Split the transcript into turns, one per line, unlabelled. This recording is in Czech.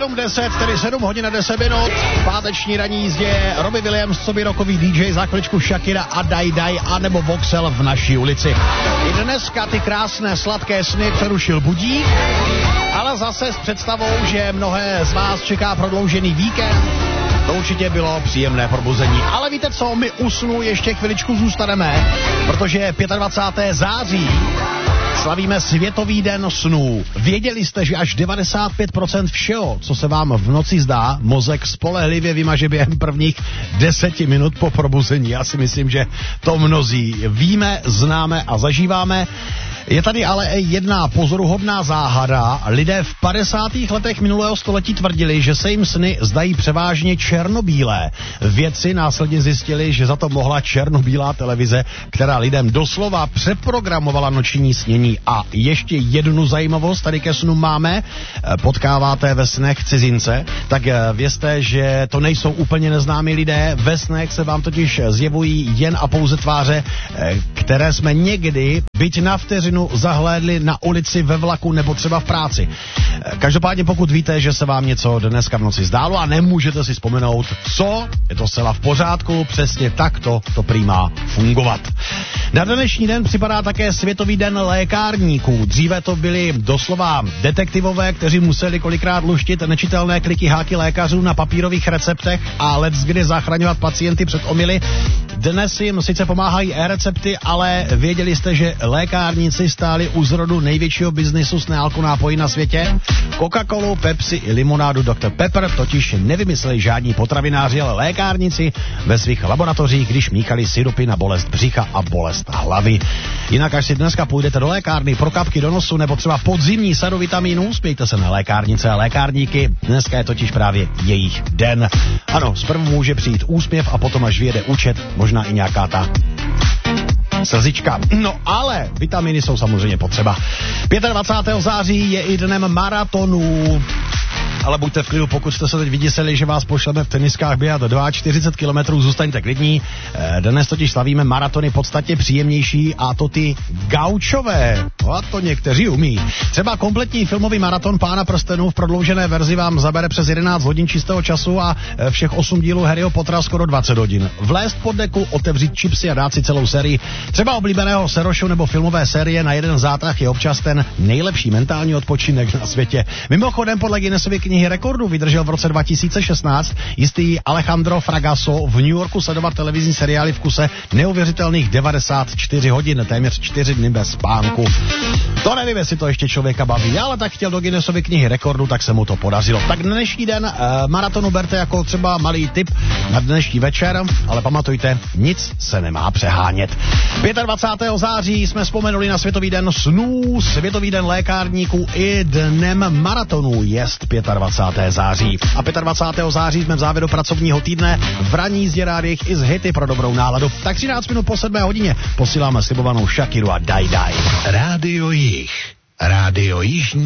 7:10, tedy 7 hodin a 10 minut. Páteční ranní jízdě Robbie Williams, co by rokový DJ, za chviličku Shakira a Daj, anebo Voxel v naší ulici. I dneska ty krásné sladké sny přerušil budík, ale zase s představou, že mnohé z vás čeká prodloužený víkend. To určitě bylo příjemné probuzení. Ale víte co, my u snu ještě chviličku zůstaneme, protože 25. září slavíme Světový den snů. Věděli jste, že až 95% všeho, co se vám v noci zdá, mozek spolehlivě vymaže během prvních 10 minut po probuzení. Já si myslím, že to mnozí víme, známe a zažíváme. Je tady ale jedna pozoruhodná záhada. Lidé v 50. letech minulého století tvrdili, že se jim sny zdají převážně černobílé. Vědci následně zjistili, že za to mohla černobílá televize, která lidem doslova přeprogramovala noční snění. A ještě jednu zajímavost tady ke snu máme. Potkáváte ve snech cizince, tak vězte, že to nejsou úplně neznámí lidé. Ve snech se vám totiž zjevují jen a pouze tváře, které jsme někdy, byť na vteřinu, zahlédli na ulici, ve vlaku nebo třeba v práci. Každopádně pokud víte, že se vám něco dneska v noci zdálo a nemůžete si vzpomenout, co, je to zcela v pořádku, přesně takto to prý má fungovat. Na dnešní den připadá také Světový den lékárníků. Dříve to byli doslova detektivové, kteří museli kolikrát luštit nečitelné kliky háky lékařů na papírových receptech a leckdy zachraňovat pacienty před omyly. Dnes jim sice pomáhají e-recepty, ale věděli jste, že lékárníci stáli u zrodu největšího biznisu s nealko nápoji na světě? Coca-Colu, Pepsi i limonádu Dr. Pepper totiž nevymysleli žádní potravináři, ale lékárníci ve svých laboratořích, když míchali sirupy na bolest břicha a bolest hlavy. Jinak až si dneska půjdete do lékárny pro kapky do nosu nebo třeba podzimní sadu vitamínů, spějte se na lékárnice a lékárníky. Dneska je totiž právě jejich den. Ano, zprvu může přijít úsměv a potom až vyjede účet, možná i nějaká ta slzička. No ale vitaminy jsou samozřejmě potřeba. 25. září je i dnem maratonu. Ale buďte v klidu, pokud jste se teď vyděsili, že vás pošleme v teniskách běhat 42 km, zůstaňte klidní. Dnes totiž slavíme maratony podstatně příjemnější, a to ty gaučové. A to někteří umí. Třeba kompletní filmový maraton Pána prstenů v prodloužené verzi vám zabere přes 11 hodin čistého času a všech 8 dílů Harryho Pottera skoro 20 hodin. Vlézt pod deku, otevřít čipsy a dát si celou sérii třeba oblíbeného serošu nebo filmové série na jeden zátah je občas ten nejlepší mentální odpočinek na světě. Mimochodem podle Guinnessovy knihy rekordů vydržel v roce 2016 jistý Alejandro Fragasso v New Yorku sledovat televizní seriály v kuse neuvěřitelných 94 hodin, téměř 4 dny bez spánku. To nevím, jestli to ještě člověka baví, ale tak chtěl do Guinnessovy knihy rekordů, tak se mu to podařilo. Tak dnešní den maratonu berte jako třeba malý tip na dnešní večer, ale pamatujte, nic se nemá přehánět. 25. září jsme vzpomenuli na Světový den snů, Světový den lékárníků i dnem maratonu jest 25. září. A 25. září jsme v závěru pracovního týdne v ranní jízdě rádiích i z hity pro dobrou náladu. Tak 13 minut po 7 hodině posíláme slibovanou Shakiru a Daj.
Rádio Jih, Rádio Jižní